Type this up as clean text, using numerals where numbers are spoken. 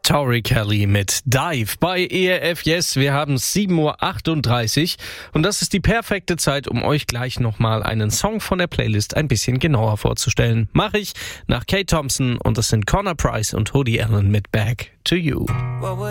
Tori Kelly mit Dive bei ERF Yes. Wir haben 7:38 Uhr und das ist die perfekte Zeit, um euch gleich nochmal einen Song von der Playlist ein bisschen genauer vorzustellen. Mache ich nach Kate Thompson und das sind Connor Price und Woody Allen mit Back to You.